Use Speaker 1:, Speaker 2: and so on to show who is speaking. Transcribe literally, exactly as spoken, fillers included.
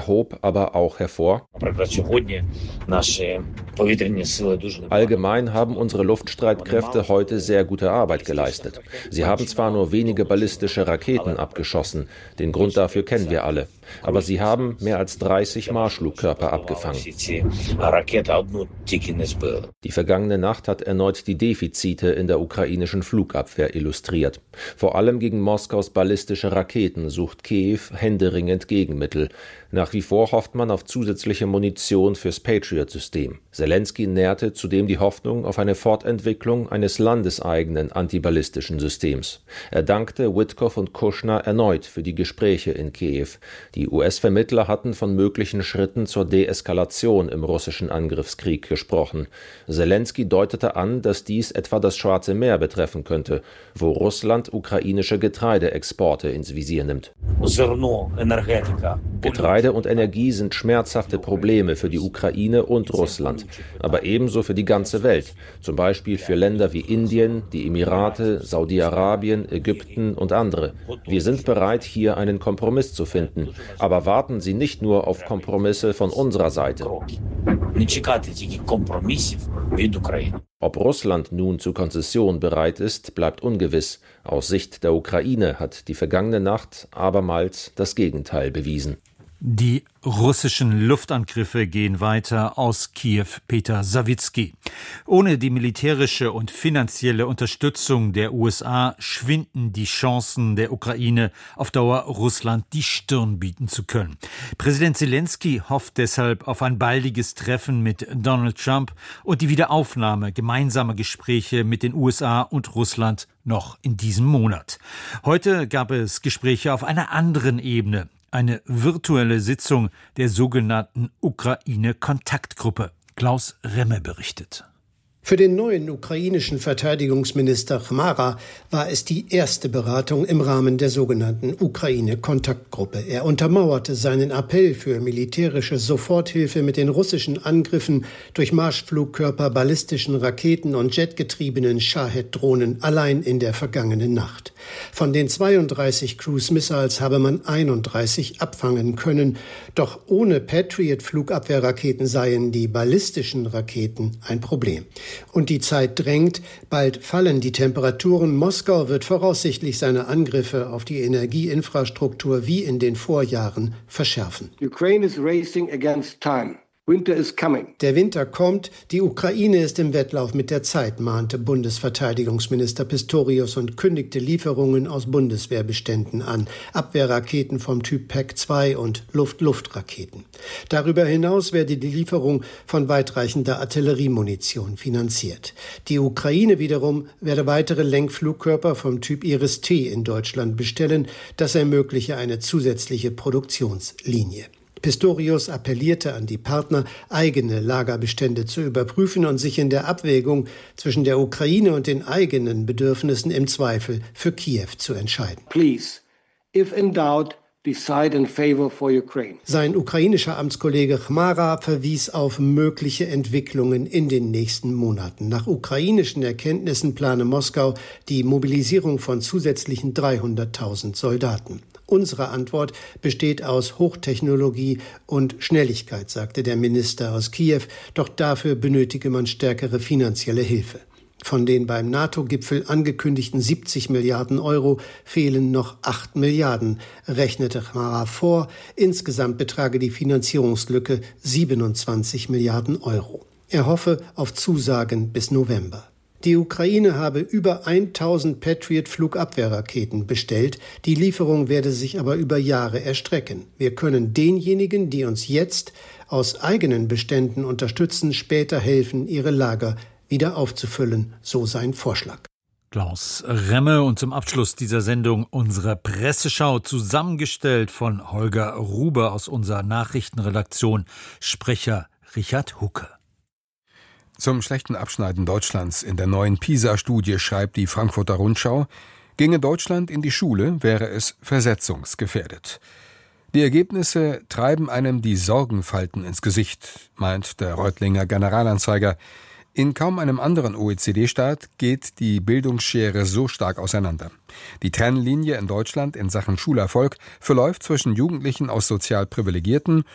Speaker 1: Er hob aber auch hervor: Allgemein haben unsere Luftstreitkräfte heute sehr gute Arbeit geleistet. Sie haben zwar nur wenige ballistische Raketen abgeschossen, den Grund dafür kennen wir alle, aber sie haben mehr als dreißig Marschflugkörper abgefangen. Die vergangene Nacht hat erneut die Defizite in der ukrainischen Flugabwehr illustriert. Vor allem gegen Moskaus ballistische Raketen sucht Kiew händeringend Gegenmittel. Nach wie vor hofft man auf zusätzliche Munition fürs Patriot-System. Selenskyj nährte zudem die Hoffnung auf eine Fortentwicklung eines landeseigenen antiballistischen Systems. Er dankte Witkow und Kushner erneut für die Gespräche in Kiew. Die U S-Vermittler hatten von möglichen Schritten zur Deeskalation im russischen Angriffskrieg gesprochen. Selenskyj deutete an, dass dies etwa das Schwarze Meer betreffen könnte, wo Russland ukrainische Getreideexporte ins Visier nimmt. Getreide und Energie sind schmerzhafte Probleme für die Ukraine und Russland, aber ebenso für die ganze Welt, zum Beispiel für Länder wie Indien, die Emirate, Saudi-Arabien, Ägypten und andere. Wir sind bereit, hier einen Kompromiss zu finden, aber warten Sie nicht nur auf Kompromisse von unserer Seite. Ob Russland nun zu Konzession bereit ist, bleibt ungewiss. Aus Sicht der Ukraine hat die vergangene Nacht abermals das Gegenteil bewiesen.
Speaker 2: Die russischen Luftangriffe gehen weiter aus Kiew. Peter Sawicki. Ohne die militärische und finanzielle Unterstützung der U S A schwinden die Chancen der Ukraine, auf Dauer Russland die Stirn bieten zu können. Präsident Selenskyj hofft deshalb auf ein baldiges Treffen mit Donald Trump und die Wiederaufnahme gemeinsamer Gespräche mit den U S A und Russland noch in diesem Monat. Heute gab es Gespräche auf einer anderen Ebene. Eine virtuelle Sitzung der sogenannten Ukraine-Kontaktgruppe. Klaus Remme berichtet.
Speaker 3: Für den neuen ukrainischen Verteidigungsminister Chmara war es die erste Beratung im Rahmen der sogenannten Ukraine-Kontaktgruppe. Er untermauerte seinen Appell für militärische Soforthilfe mit den russischen Angriffen durch Marschflugkörper, ballistischen Raketen und jetgetriebenen Shahed-Drohnen allein in der vergangenen Nacht. Von den zweiunddreißig Cruise Missiles habe man einunddreißig abfangen können. Doch ohne Patriot-Flugabwehrraketen seien die ballistischen Raketen ein Problem. Und die Zeit drängt, bald fallen die Temperaturen. Moskau wird voraussichtlich seine Angriffe auf die Energieinfrastruktur wie in den Vorjahren verschärfen.
Speaker 4: Ukraine is racing against time. Winter is coming.
Speaker 3: Der Winter kommt, die Ukraine ist im Wettlauf mit der Zeit, mahnte Bundesverteidigungsminister Pistorius und kündigte Lieferungen aus Bundeswehrbeständen an, Abwehrraketen vom Typ P A C zwei und Luft-Luft-Raketen. Darüber hinaus werde die Lieferung von weitreichender Artilleriemunition finanziert. Die Ukraine wiederum werde weitere Lenkflugkörper vom Typ Iris-T in Deutschland bestellen, das ermögliche eine zusätzliche Produktionslinie. Pistorius appellierte an die Partner, eigene Lagerbestände zu überprüfen und sich in der Abwägung zwischen der Ukraine und den eigenen Bedürfnissen im Zweifel für Kiew zu entscheiden.
Speaker 4: Please, if in doubt, decide in favor for Ukraine.
Speaker 3: Sein ukrainischer Amtskollege Chmara verwies auf mögliche Entwicklungen in den nächsten Monaten. Nach ukrainischen Erkenntnissen plane Moskau die Mobilisierung von zusätzlichen dreihunderttausend Soldaten. Unsere Antwort besteht aus Hochtechnologie und Schnelligkeit, sagte der Minister aus Kiew. Doch dafür benötige man stärkere finanzielle Hilfe. Von den beim NATO-Gipfel angekündigten siebzig Milliarden Euro fehlen noch acht Milliarden, rechnete Chmara vor. Insgesamt betrage die Finanzierungslücke siebenundzwanzig Milliarden Euro. Er hoffe auf Zusagen bis November. Die Ukraine habe über tausend Patriot-Flugabwehrraketen bestellt. Die Lieferung werde sich aber über Jahre erstrecken. Wir können denjenigen, die uns jetzt aus eigenen Beständen unterstützen, später helfen, ihre Lager wieder aufzufüllen, so sein Vorschlag.
Speaker 2: Klaus Remme und zum Abschluss dieser Sendung unsere Presseschau, zusammengestellt von Holger Ruber aus unserer Nachrichtenredaktion, Sprecher Richard Hucke.
Speaker 5: Zum schlechten Abschneiden Deutschlands in der neuen PISA-Studie schreibt die Frankfurter Rundschau, ginge Deutschland in die Schule, wäre es versetzungsgefährdet. Die Ergebnisse treiben einem die Sorgenfalten ins Gesicht, meint der Reutlinger Generalanzeiger. In kaum einem anderen O E C D-Staat geht die Bildungsschere so stark auseinander. Die Trennlinie in Deutschland in Sachen Schulerfolg verläuft zwischen Jugendlichen aus sozial privilegierten